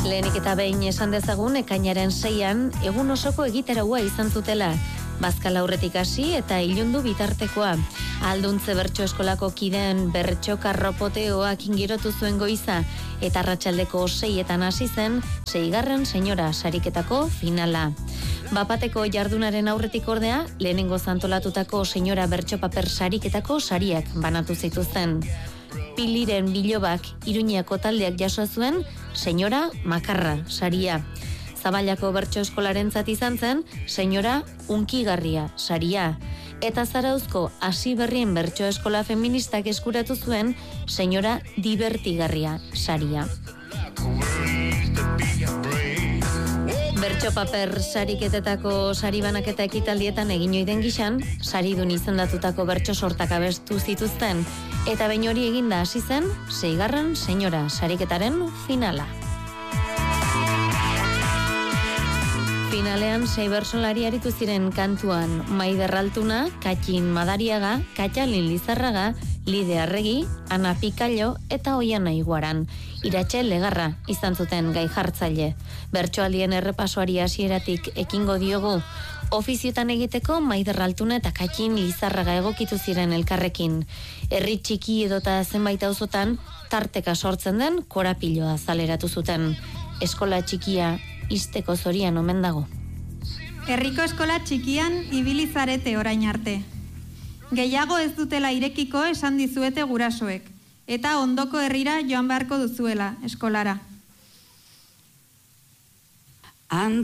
Lehenik eta behin esan dezagun ekainaren 6an egun osoko egitaraua izan zutela. Bazkala aurretik hasi eta ilundu bitartekoa. Alduntze bertso eskolako kideen bertso karropoteoak ingirotu zuen goiza eta arratsaldeko 6etan hasi zen 6. senyora sariketako finala. Bapateko jardunaren aurretik ordea, lehenengo zantolatutako senyora bertso paper sariketako sariak banatu zituzten. Piliren bilobak Iruñako taldeak jaso zuen senyora makarra saria. Zaballako bertso eskolarentzat izan zen senyora unkigarria saria. Eta Zarauzko hasi berrien bertso eskola feministak eskuratu zuen senyora divertigarria saria. Bertso paper sariketetako sari banaketa ekitaldietan egin oiden gixan, saridun izendatutako bertso sortak abestu zituzten, eta behin hori eginda hasi zen 6. senyora sariketaren finala. Finalean 6 bertsolari aritu ziren kantuan Maider Altuna, Katxin Madariaga, Katxalin Lizarraga, Lide Arregi, Ana Pikallo eta Oiana Iguaran. Iratxe Legarra izan zuten gai jartzaile. Bertsoaldien errepasoari hasieratik ekingo diogu. Ofiziotan egiteko Maider Altuna eta Katxin Lizarraga egokitu ziren elkarrekin. Herri txiki edota zenbait auzotan tarteka sortzen den korapiloa zaleratu zuten. Eskola txikia izteko zorian omen dago. Herriko eskola txikian ibili zarete orain arte. Gehiago ez dutela irekiko esan dizuete gurasoek, eta ondoko herrira joan beharko duzuela eskolara.